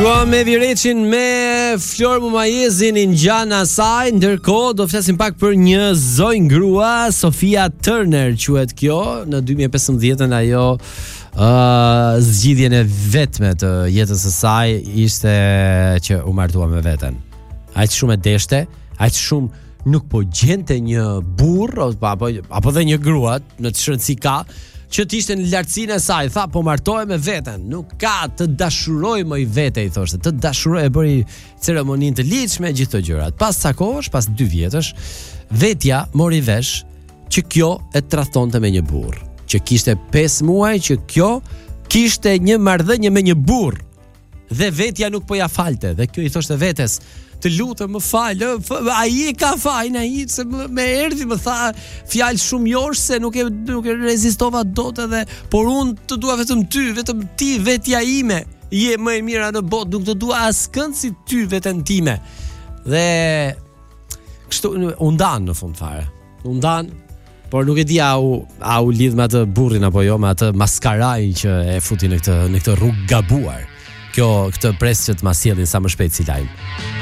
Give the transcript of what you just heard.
Me Vireqin me Flor Mumajezin Injana saj. Ndërkohë do flasim pak për një zonjë grua, Sofia Turner quhet kjo. Në 2015 ajo zgjidhjen e vetme të jetës së saj ishte që u martua me veten. Aq shumë e deshte, aq shumë nuk po gjente një burr apo dhe një grua në të shëndsi ka që t'ishte në lartësinë e saj, tha po martohem me veten, nuk ka të dashuroj më i vete, i thoshte, të dashuroj, e bëri ceremoninë të ligjshme, gjithë këto gjërat. Pas sa kohësh, pas 2 vjetësh, vetja mori vesh që kjo e tradhtonte me një burr, që kishte 5 muaj që kjo kishte një marrëdhënie me një burr, dhe vetja nuk po ja falte, dhe kjo i thoshte vetes, të lutem më fal, ai ka fajin, ai se më erdhi më tha fjalë shumë jorsh se nuk e rezistova dot edhe, por unë të dua vetëm ty, vetëm ti, vetja ime. Je më e mira në botë, nuk të dua askënd si ty, veten time. Dhe kështu u ndan në fund fare. U ndan, por nuk e di a u lidh me atë burrin apo jo, me atë maskarajin që e futi në këtë rrugë gabuar. Këtë pres që të ma sjellin sa më shpejt si lajm.